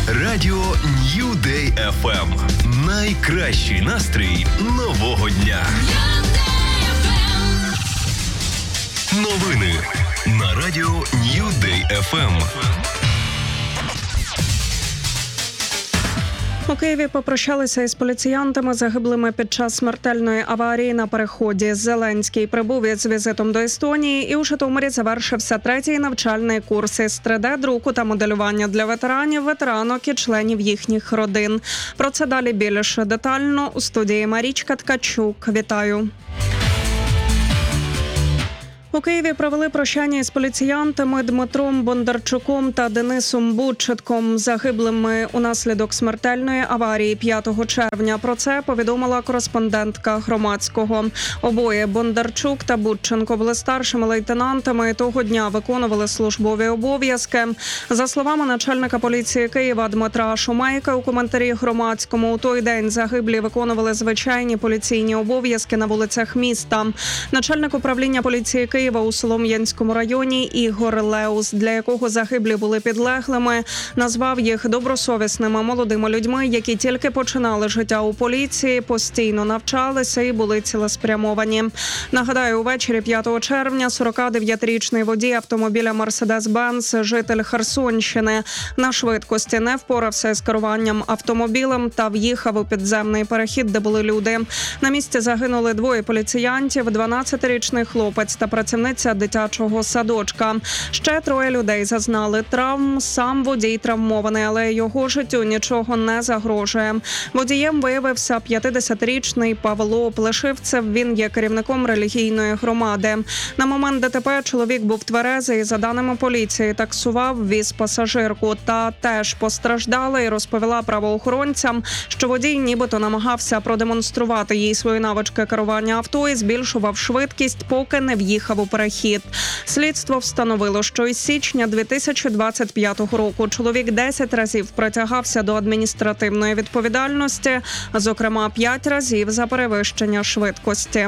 Радіо New Day FM. Найкращий настрій нового дня. Новини на Радіо New Day FM. У Києві попрощалися із поліціянтами, загиблими під час смертельної аварії на переході. Зеленський прибув із візитом до Естонії, і у Житомирі завершився 3-й навчальний курс із 3D-друку та моделювання для ветеранів, ветеранок і членів їхніх родин. Про це далі більш детально у студії Марічка Ткачук. Вітаю! У Києві провели прощання із поліціянтами Дмитром Бондарчуком та Денисом Будчитком, загиблими унаслідок смертельної аварії 5 червня. Про це повідомила кореспондентка Громадського. Обоє, Бондарчук та Будченко, були старшими лейтенантами і того дня виконували службові обов'язки. За словами начальника поліції Києва Дмитра Шумейка у коментарі Громадському, у той день загиблі виконували звичайні поліційні обов'язки на вулицях міста. Начальник управління поліції Києва у Солом'янському районі Ігор Леус, для якого загиблі були підлеглими, назвав їх добросовісними молодими людьми, які тільки починали життя у поліції, постійно навчалися і були цілеспрямовані. Нагадаю, увечері 5 червня 49-річний водій автомобіля «Мерседес-Бенц», житель Херсонщини, на швидкості не впорався з керуванням автомобілем та в'їхав у підземний перехід, де були люди. На місці загинули 2 поліціянтів, 12-річний хлопець та працівниця дитячого садочка. Ще 3 людей зазнали травм. Сам водій травмований, але його життю нічого не загрожує. Водієм виявився 50-річний Павло Плешивцев. Він є керівником релігійної громади. На момент ДТП чоловік був тверезий. За даними поліції, таксував, віз пасажирку. Та теж постраждала і розповіла правоохоронцям, що водій нібито намагався продемонструвати їй свої навички керування авто і збільшував швидкість, поки не в'їхав у перехід. Слідство встановило, що із січня 2025 року чоловік 10 разів притягався до адміністративної відповідальності, зокрема 5 разів за перевищення швидкості.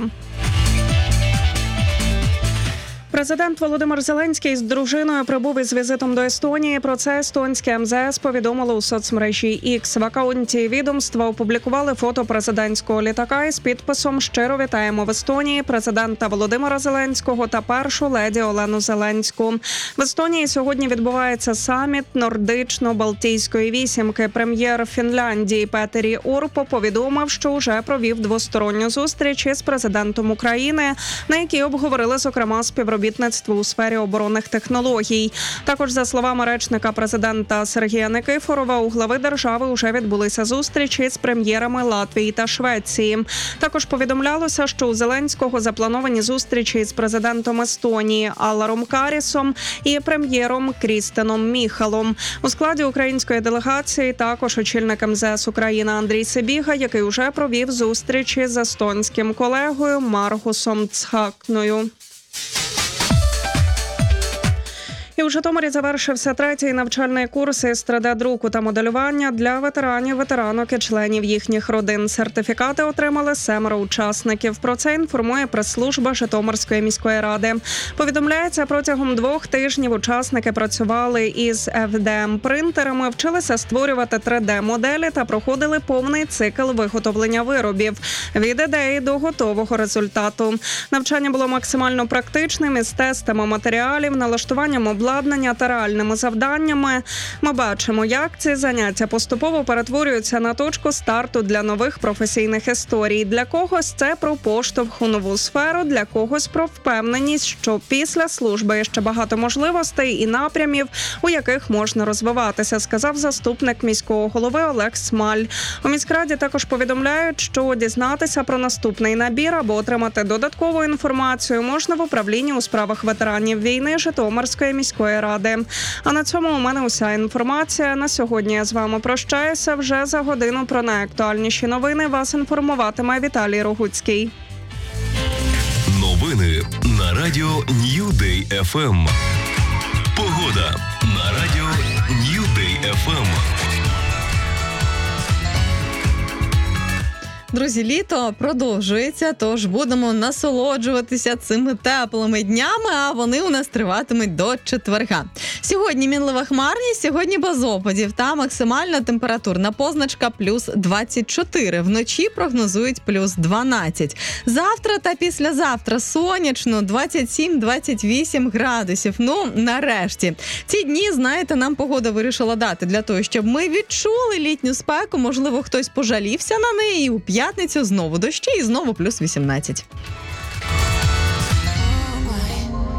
Президент Володимир Зеленський з дружиною прибув із візитом до Естонії. Про це естонське МЗС повідомило у соцмережі X. В акаунті відомства опублікували фото президентського літака із підписом «Щиро вітаємо в Естонії» президента Володимира Зеленського та першу леді Олену Зеленську. В Естонії сьогодні відбувається саміт Нордично-Балтійської вісімки. Прем'єр Фінляндії Петері Орпо повідомив, що вже провів двосторонню зустріч із президентом України, на якій обговорили, зокрема, співробітництво у сфері оборонних технологій. Також, за словами речника президента Сергія Никифорова, у глави держави вже відбулися зустрічі з прем'єрами Латвії та Швеції. Також повідомлялося, що у Зеленського заплановані зустрічі з президентом Естонії Аларом Карісом і прем'єром Крістеном Міхалом. У складі української делегації також очільник МЗС України Андрій Сибіга, який уже провів зустрічі з естонським колегою Маргусом Цхакною. І у Житомирі завершився 3-й навчальний курс із 3D-друку та моделювання для ветеранів, ветеранок і членів їхніх родин. Сертифікати отримали 7 учасників. Про це інформує прес-служба Житомирської міської ради. Повідомляється, протягом 2 тижнів учасники працювали із FDM-принтерами, вчилися створювати 3D-моделі та проходили повний цикл виготовлення виробів від ідеї до готового результату. Навчання було максимально практичним із тестами матеріалів, налаштуванням обладнання та реальними завданнями. Ми бачимо, як ці заняття поступово перетворюються на точку старту для нових професійних історій. Для когось це про поштовх у нову сферу, для когось про впевненість, що після служби є ще багато можливостей і напрямів, у яких можна розвиватися, сказав заступник міського голови Олег Смаль. У міськраді також повідомляють, що дізнатися про наступний набір або отримати додаткову інформацію можна в управлінні у справах ветеранів війни Житомирської міської ради. А на цьому у мене уся інформація. На сьогодні я з вами прощаюся. Вже за годину про найактуальніші новини вас інформуватиме Віталій Рогуцький. Новини на Радіо New Day FM. Погода на Радіо New Day FM. Друзі, літо продовжується, тож будемо насолоджуватися цими теплими днями, а вони у нас триватимуть до четверга. Сьогодні мінлива хмарність, сьогодні без опадів та максимальна температурна позначка плюс 24. Вночі прогнозують плюс 12. Завтра та післязавтра сонячно, 27-28 градусів. Ну, нарешті. Ці дні, знаєте, нам погода вирішила дати для того, щоб ми відчули літню спеку. Можливо, хтось пожалівся на неї, і у п'ятницю знову дощі і знову плюс 18.